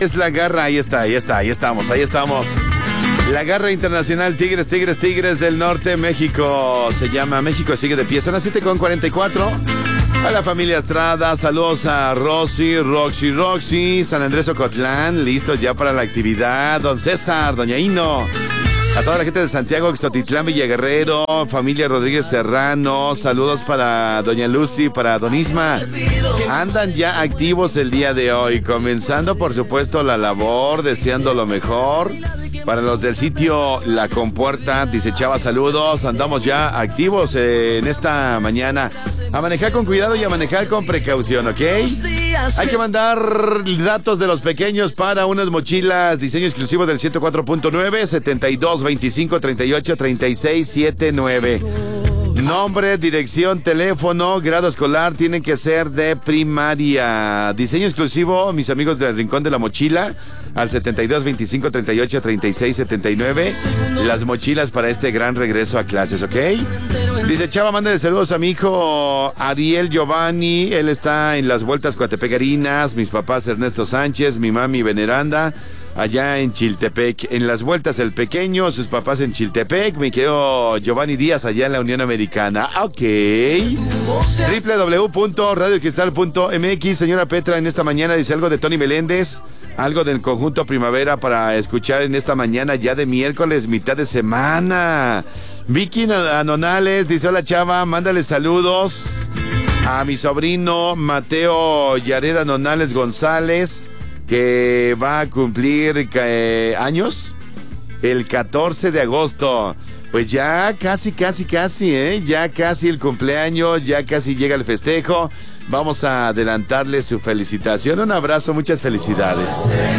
Es la garra, ahí estamos. La garra internacional Tigres del Norte, México. Se llama México sigue de pie. Son las 7:44. A la familia Estrada, saludos a Roxy, San Andrés Ocotlán, listos ya para la actividad. Don César, Doña Ino. A toda la gente de Santiago, Ixtotitlán, Villaguerrero, familia Rodríguez Serrano, saludos para Doña Lucy, para Don Isma. Andan ya activos el día de hoy, comenzando por supuesto la labor, deseando lo mejor. Para los del sitio La Compuerta, dice Chava, saludos, andamos ya activos en esta mañana. A manejar con cuidado y a manejar con precaución, ¿ok? Hay que mandar datos de los pequeños para unas mochilas, diseño exclusivo del 104.9, 72 25 38 36 79. Nombre, dirección, teléfono, grado escolar, tienen que ser de primaria. Diseño exclusivo, mis amigos del Rincón de la Mochila, al 72 25 38 36 79. Las mochilas para este gran regreso a clases, ¿ok? Dice Chava, mándale saludos a mi hijo Ariel Giovanni. Él está en las Vueltas Coatepecarinas. Mis papás Ernesto Sánchez, mi mami Veneranda, allá en Chiltepec. En las Vueltas el pequeño, sus papás en Chiltepec. Me quedo Giovanni Díaz allá en la Unión Americana. Ok. www.radiocristal.mx. Señora Petra, en esta mañana dice algo de Tony Meléndez, algo del conjunto Primavera para escuchar en esta mañana ya de miércoles, mitad de semana. Vicky Anonales dice: hola Chava, mándale saludos a mi sobrino Mateo Yareda Nonales González, que va a cumplir años el 14 de agosto. Pues ya casi, ya casi el cumpleaños, ya casi llega el festejo. Vamos a adelantarle su felicitación. Un abrazo, muchas felicidades.